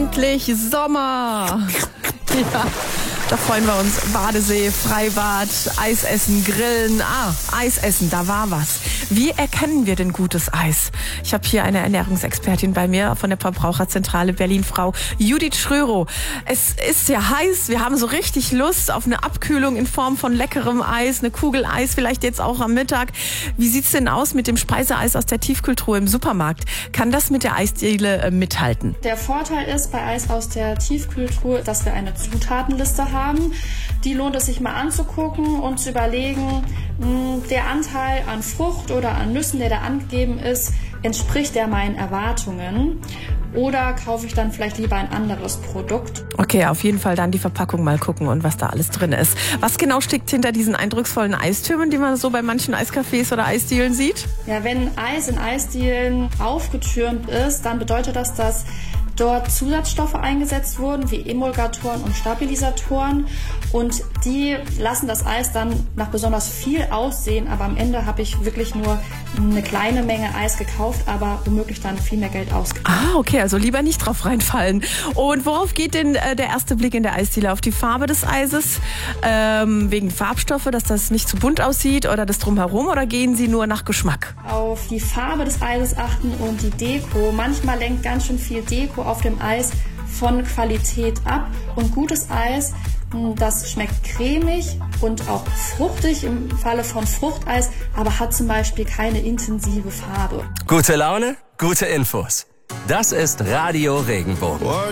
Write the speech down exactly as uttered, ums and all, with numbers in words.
endlich Sommer. Ja, da freuen wir uns. Badesee, Freibad, Eis essen, Grillen. Ah, Eis essen, da war was. Wie erkennen wir denn gutes Eis? Ich habe hier eine Ernährungsexpertin bei mir von der Verbraucherzentrale Berlin, Frau Judith Schrörow. Es ist ja heiß, wir haben so richtig Lust auf eine Abkühlung in Form von leckerem Eis, eine Kugel Eis vielleicht jetzt auch am Mittag. Wie sieht's denn aus mit dem Speiseeis aus der Tiefkühltruhe im Supermarkt? Kann das mit der Eisdiele äh, mithalten? Der Vorteil ist bei Eis aus der Tiefkühltruhe, dass wir eine Zutatenliste haben. Die lohnt es sich mal anzugucken und zu überlegen, mh, der Anteil an Frucht oder an Nüssen, der da angegeben ist, entspricht der meinen Erwartungen? Oder kaufe ich dann vielleicht lieber ein anderes Produkt? Okay, auf jeden Fall dann die Verpackung mal gucken und was da alles drin ist. Was genau steckt hinter diesen eindrucksvollen Eistürmen, die man so bei manchen Eiscafés oder Eisdielen sieht? Ja, wenn Eis in Eisdielen aufgetürmt ist, dann bedeutet das, dass dort Zusatzstoffe eingesetzt wurden, wie Emulgatoren und Stabilisatoren. Und die lassen das Eis dann nach besonders viel aussehen. Aber am Ende habe ich wirklich nur eine kleine Menge Eis gekauft, aber womöglich dann viel mehr Geld ausgegeben. Ah, okay, also lieber nicht drauf reinfallen. Und worauf geht denn äh, der erste Blick in der Eisdiele? Auf die Farbe des Eises? Ähm, wegen Farbstoffe, dass das nicht zu bunt aussieht oder das Drumherum? Oder gehen Sie nur nach Geschmack? Auf die Farbe des Eises achten und die Deko. Manchmal lenkt ganz schön viel Deko auf dem Eis von Qualität ab. Und gutes Eis, das schmeckt cremig und auch fruchtig im Falle von Fruchteis, aber hat zum Beispiel keine intensive Farbe. Gute Laune, gute Infos. Das ist Radio Regenbogen.